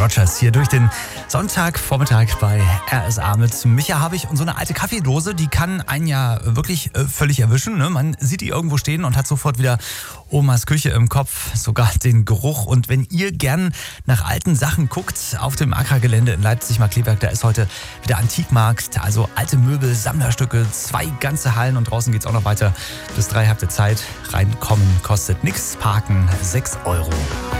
Rogers hier durch den Sonntagvormittag bei RSA mit Micha Habich. Und so eine alte Kaffeedose, die kann einen ja wirklich völlig erwischen. Ne? Man sieht die irgendwo stehen und hat sofort wieder Omas Küche im Kopf, sogar den Geruch. Und wenn ihr gern nach alten Sachen guckt, auf dem Agrargelände in Leipzig-Markkleeberg, da ist heute wieder Antikmarkt, also alte Möbel, Sammlerstücke, 2 ganze Hallen und draußen geht's auch noch weiter. Bis 3 habt ihr Zeit. Reinkommen kostet nichts, parken 6 Euro.